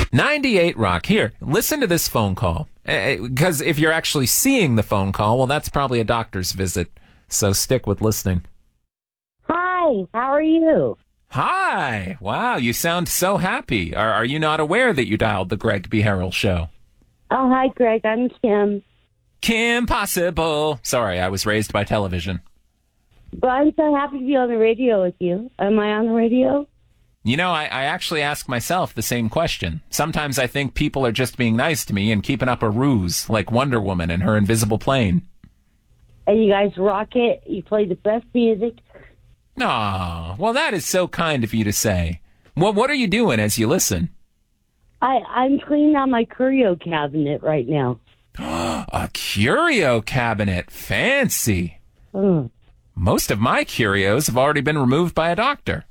98 Rock. Here, listen to this phone call. Because if you're actually seeing the phone call, well, that's probably a doctor's visit. So stick with listening. Hi, how are you? Hi. Wow, you sound so happy. Are you not aware that you dialed the Greg B. Harrell Show? Oh, hi, Greg. I'm Kim. Kim Possible. Sorry, I was raised by television. But I'm so happy to be on the radio with you. Am I on the radio? You know, I actually ask myself the same question. Sometimes I think people are just being nice to me and keeping up a ruse, like Wonder Woman and her invisible plane. And you guys rock it. You play the best music. Aw, well, that is so kind of you to say. What are you doing as you listen? I'm cleaning out my curio cabinet right now. A curio cabinet. Fancy. Mm. Most of my curios have already been removed by a doctor.